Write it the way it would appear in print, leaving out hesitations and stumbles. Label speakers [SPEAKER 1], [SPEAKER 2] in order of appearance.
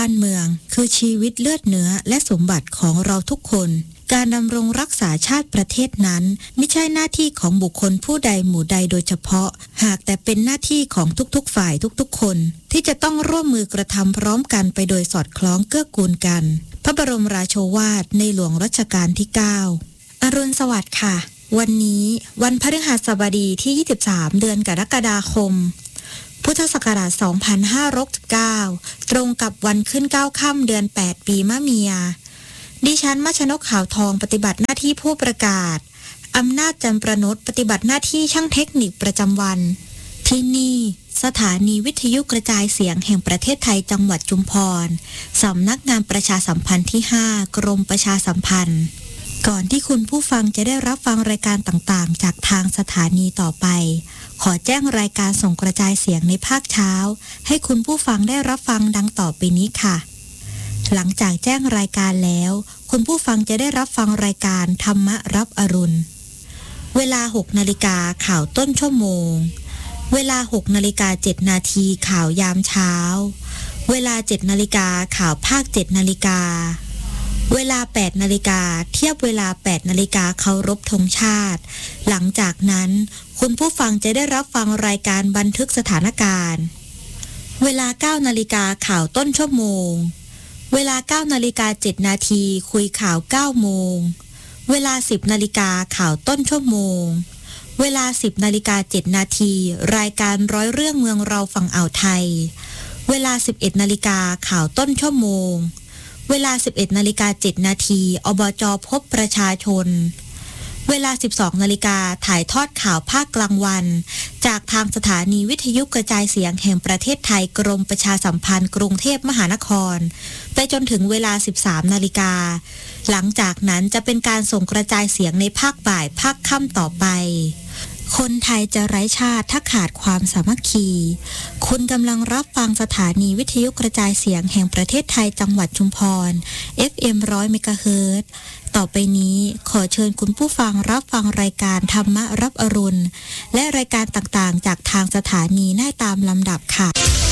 [SPEAKER 1] านเมืองคือชีวิตเลือดเนื้อและสมบัติของเราทุกคนการดำรงรักษาชาติประเทศนั้นไม่ใช่หน้าที่ของบุคคลผู้ใดหมู่ใดโดยเฉพาะหากแต่เป็นหน้าที่ของทุกๆฝ่ายทุกๆคนที่จะต้องร่วมมือกระทำพร้อมกันไปโดยสอดคล้องเกื้อกูลกันพระบรมราโชวาทในหลวงรัชกาลที่9อรุณสวัสดิ์ค่ะวันนี้วันพฤหัสบดีที่23เดือนกรกฎาคมพุทธศักราช2569ตรงกับวันขึ้น9ค่ำเดือน8ปีมะเมียดิฉันมัชนกขาวทองปฏิบัติหน้าที่ผู้ประกาศอำนาจจันประนุชปฏิบัติหน้าที่ช่างเทคนิคประจำวันที่นี่สถานีวิทยุกระจายเสียงแห่งประเทศไทยจังหวัดชุมพรสำนักงานประชาสัมพันธ์ที่5กรมประชาสัมพันธ์ก่อนที่คุณผู้ฟังจะได้รับฟังรายการต่างๆจากทางสถานีต่อไปขอแจ้งรายการส่งกระจายเสียงในภาคเช้าให้คุณผู้ฟังได้รับฟังดังต่อไปนี้ค่ะหลังจากแจ้งรายการแล้วคุณผู้ฟังจะได้รับฟังรายการธรรมรับอรุณเวลา 6 นาฬิกาข่าวต้นชั่วโมงเวลา 6 นาฬิกา 7 นาทีข่าวยามเช้าเวลา 7 นาฬิกาข่าวภาค 7 นาฬิกาเวลา 8 นาฬิกาเทียบเวลา 8 นาฬิกาเคารพธงชาติหลังจากนั้นคุณผู้ฟังจะได้รับฟังรายการบันทึกสถานการณ์เวลา 9 นาฬิกาข่าวต้นชั่วโมงเวลา 9 นาฬิกา 7 นาทีคุยข่าว 9 โมงเวลา 10 นาฬิกาข่าวต้นชั่วโมงเวลา 10 นาฬิกา 7 นาทีรายการร้อยเรื่องเมืองเราฝั่งอ่าวไทยเวลา 11 นาฬิกาข่าวต้นชั่วโมงเวลา 11 นาฬิกา 7 นาทีอบจ.พบประชาชนเวลา 12 นาฬิกาถ่ายทอดข่าวภาคกลางวันจากทางสถานีวิทยุกระจายเสียงแห่งประเทศไทยกรมประชาสัมพันธ์กรุงเทพมหานครไปจนถึงเวลา 13 นาฬิกาหลังจากนั้นจะเป็นการส่งกระจายเสียงในภาคบ่ายภาคค่ำต่อไปคนไทยจะไร้ชาติถ้าขาดความสามัคคีคุณกำลังรับฟังสถานีวิทยุกระจายเสียงแห่งประเทศไทยจังหวัดชุมพร FM 100 เมกะเฮิรตซ์ต่อไปนี้ขอเชิญคุณผู้ฟังรับฟังรายการธรรมรับอรุณและรายการต่างๆจากทางสถานีได้ตามลำดับค่ะ